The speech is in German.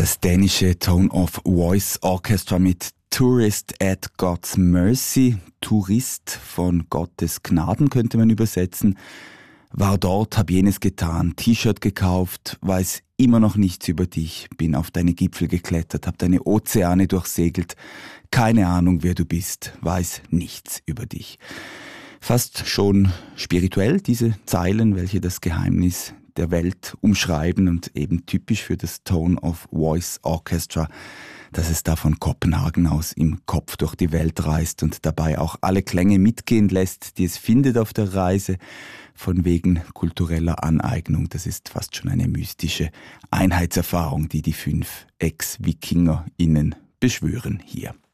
Das dänische Tone of Voice Orchestra mit Tourist at God's Mercy, Tourist von Gottes Gnaden könnte man übersetzen, war dort, hab jenes getan, T-Shirt gekauft, weiß immer noch nichts über dich, bin auf deine Gipfel geklettert, hab deine Ozeane durchsegelt, keine Ahnung wer du bist, weiß nichts über dich. Fast schon spirituell diese Zeilen, welche das Geheimnis der Welt umschreiben und eben typisch für das Tone of Voice Orchestra, dass es da von Kopenhagen aus im Kopf durch die Welt reist und dabei auch alle Klänge mitgehen lässt, die es findet auf der Reise, von wegen kultureller Aneignung. Das ist fast schon eine mystische Einheitserfahrung, die die 5 Ex-WikingerInnen beschwören hier.